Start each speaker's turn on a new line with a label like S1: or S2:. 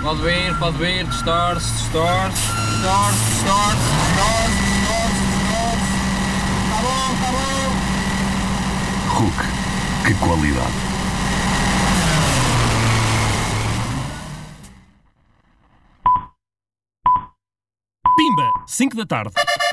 S1: Pode vir, distorce, distorce, distorce, distorce, distorce, distorce, distorce. Tá bom.
S2: Hulk, que qualidade.
S3: Pimba, 5 da tarde.